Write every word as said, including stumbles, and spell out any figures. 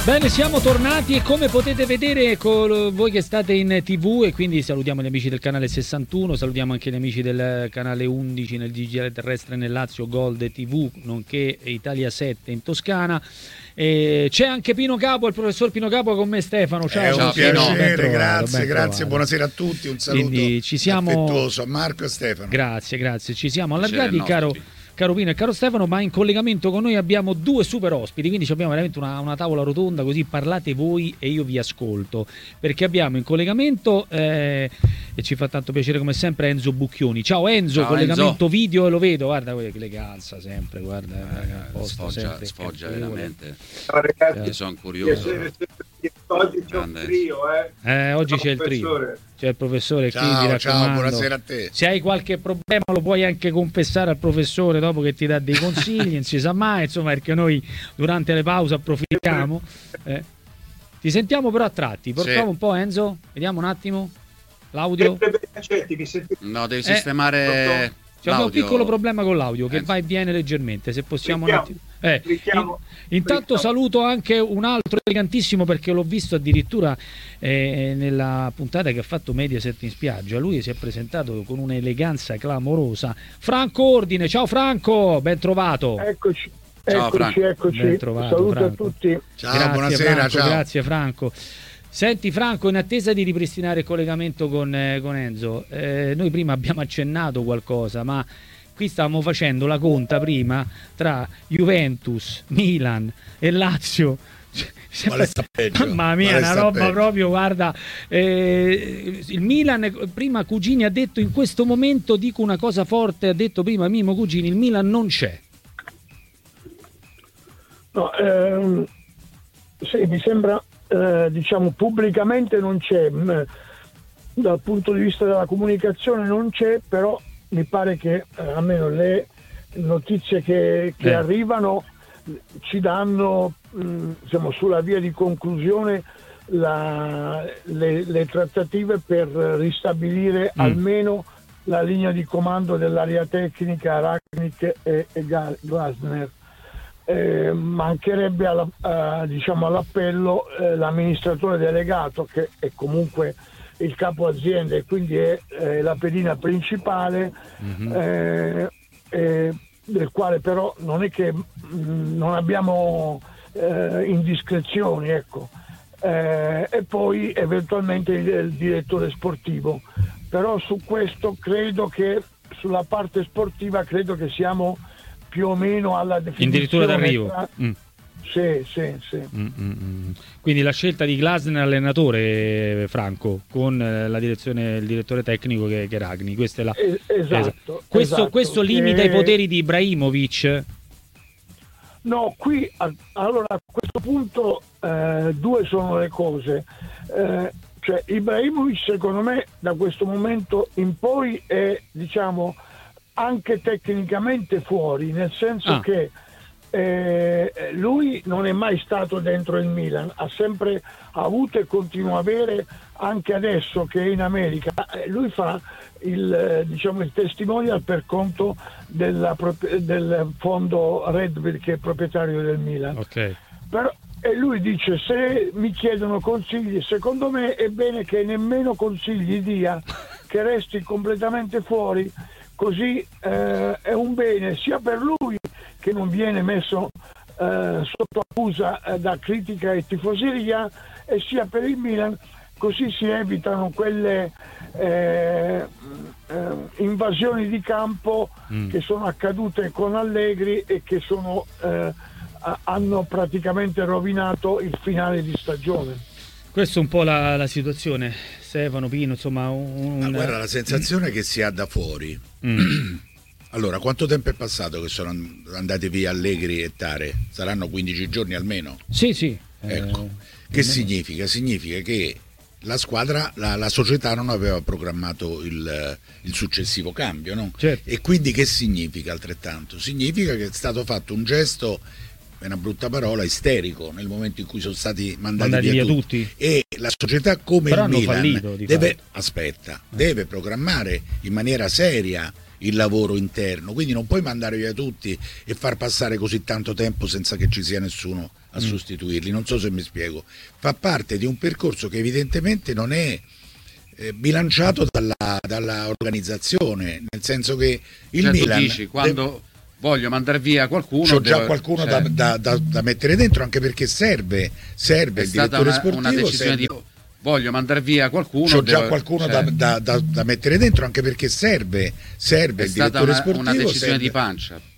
Bene, siamo tornati e come potete vedere con voi che state in tivù, e quindi salutiamo gli amici del canale sessantuno, salutiamo anche gli amici del canale undici nel digitale terrestre nel Lazio, Gold tivù, nonché Italia sette in Toscana. E c'è anche Pino Capo, il professor Pino Capo con me, Stefano. Ciao, è un piacere, trovato, grazie, grazie, buonasera a tutti, un saluto ci siamo... affettuoso a Marco e Stefano. Grazie, grazie, ci siamo allargati, caro... Caro Pino e caro Stefano, ma in collegamento con noi abbiamo due super ospiti, quindi abbiamo veramente una, una tavola rotonda, così parlate voi e io vi ascolto, perché abbiamo in collegamento, eh, e ci fa tanto piacere come sempre, Enzo Bucchioni. Ciao Enzo, Ciao, collegamento Enzo. Video, e lo vedo, guarda che eleganza sempre, guarda, eh, posto, sfoggia, sempre, sfoggia veramente. Ciao ragazzi, io sono curioso. Oggi c'è un trio, eh. eh oggi ciao, c'è il trio. C'è il professore ciao, qui, mi ciao, buonasera a te. Se hai qualche problema lo puoi anche confessare al professore dopo che ti dà dei consigli, non si sa mai, insomma, perché noi durante le pause approfittiamo. Eh. Ti sentiamo però a tratti, portiamo sì. un po' Enzo, vediamo un attimo l'audio. No, devi sistemare eh, c'è un piccolo problema con l'audio che Enzo. va e viene leggermente, se possiamo un attimo. Eh, in, intanto saluto anche un altro elegantissimo, perché l'ho visto addirittura eh, nella puntata che ha fatto Mediaset in spiaggia. Lui si è presentato con un'eleganza clamorosa. Franco Ordine, ciao Franco, ben trovato. Eccoci, ciao, eccoci, Franco. eccoci. Ben trovato, saluto Franco. a tutti. Ciao, grazie, buonasera, Franco, ciao. Grazie Franco. Senti Franco, in attesa di ripristinare il collegamento con, eh, con Enzo, eh, noi prima abbiamo accennato qualcosa, ma qui stavamo facendo la conta prima tra Juventus, Milan e Lazio. Quale sta peggio? Mamma mia, Quale una sta roba peggio? proprio, guarda, eh, il Milan, prima Cugini ha detto in questo momento, dico una cosa forte, ha detto prima Mimo Cugini, il Milan non c'è. No, ehm, sì, mi sembra, eh, diciamo, pubblicamente non c'è, dal punto di vista della comunicazione non c'è, però mi pare che eh, almeno le notizie che, che eh. arrivano ci danno, mh, siamo sulla via di conclusione, la, le, le trattative per ristabilire mm. almeno la linea di comando dell'area tecnica Ragnick e, e Glasner. Eh, mancherebbe alla, uh, diciamo all'appello eh, l'amministratore delegato, che è comunque il capo azienda e quindi è eh, la pedina principale, mm-hmm. eh, eh, del quale però non è che mh, non abbiamo eh, indiscrezioni, ecco. Eh, e poi eventualmente il, il direttore sportivo, però su questo credo che sulla parte sportiva credo che siamo più o meno alla definizione addirittura d'arrivo. Tra... Mm. Sì, sì, sì. Mm, mm, mm. Quindi la scelta di Glasner allenatore, Franco, con la direzione, il direttore tecnico che, che è Ragni. Questa è la... es- esatto, questo, esatto. questo limita e... i poteri di Ibrahimovic? No, qui a, allora a questo punto eh, due sono le cose. Eh, cioè Ibrahimovic secondo me da questo momento in poi è, diciamo, anche tecnicamente fuori, nel senso ah. che eh, lui non è mai stato dentro il Milan, ha sempre avuto e continua a avere, anche adesso che è in America, eh, lui fa il, eh, diciamo, il testimonial per conto della, del fondo Red Bull, che è proprietario del Milan. Okay. Però, e lui dice: se mi chiedono consigli, secondo me è bene che nemmeno consigli dia, che resti completamente fuori, così eh, è un bene sia per lui, che non viene messo eh, sotto accusa eh, da critica e tifoseria, e sia per il Milan, così si evitano quelle eh, eh, invasioni di campo mm. che sono accadute con Allegri e che sono eh, hanno praticamente rovinato il finale di stagione. Questa è un po' la, la situazione, Stefano, Pino, insomma un... Ma guarda, la sensazione mm. che si ha da fuori mm. allora, quanto tempo è passato che sono andati via Allegri e Tare? Saranno quindici giorni almeno? Sì, sì. Ecco, eh, che significa? Significa che la squadra, la, la società non aveva programmato il, il successivo cambio, no? Certo. E quindi che significa altrettanto? Significa che è stato fatto un gesto, è una brutta parola, isterico, nel momento in cui sono stati mandati, mandati via, via tutti. tutti. E la società come Però il hanno Milan fallito, di deve, fatto. aspetta, eh. deve programmare in maniera seria il lavoro interno, quindi non puoi mandare via tutti e far passare così tanto tempo senza che ci sia nessuno a mm. sostituirli. Non so se mi spiego. Fa parte di un percorso che evidentemente non è eh, bilanciato dalla, dalla organizzazione, nel senso che il cioè, Milan tu dici, quando de- voglio mandare via qualcuno, c'ho già devo, qualcuno cioè, da, da, da, da mettere dentro, anche perché serve serve è il stata direttore una, sportivo, una decisione serve... di voglio mandare via qualcuno, c'ho già devo, qualcuno cioè, da, da, da, da mettere dentro, anche perché serve serve è il stata direttore una, sportivo, una decisione serve... di pancia.